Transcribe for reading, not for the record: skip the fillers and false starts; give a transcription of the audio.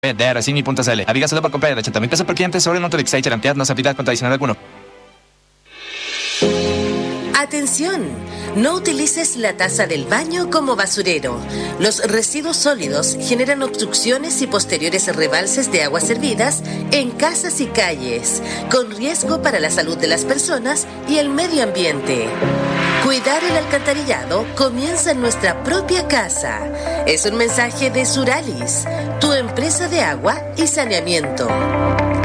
de Resini.cl. Aviga solo por compra de 80.000 pesos por cliente sobre el monto de Excite garantía no se aplica con adicional alguno. ¡Atención! No utilices la taza del baño como basurero. Los residuos sólidos generan obstrucciones y posteriores rebalses de aguas servidas en casas y calles, con riesgo para la salud de las personas y el medio ambiente. Cuidar el alcantarillado comienza en nuestra propia casa. Es un mensaje de Suralis, tu empresa de agua y saneamiento.